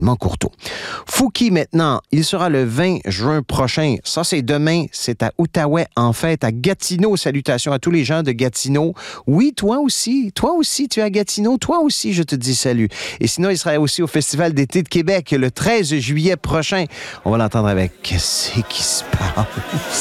Courteau. Fouki, maintenant, il sera le 20 juin prochain. Ça, c'est demain. C'est à Outaouais, en fête, à Gatineau. Salutations à tous les gens de Gatineau. Oui, toi aussi, tu es à Gatineau. Toi aussi, je te dis salut. Et sinon, il sera aussi au Festival d'été de Québec le 13 juillet prochain. On va l'entendre avec « Qu'est-ce qui se passe? »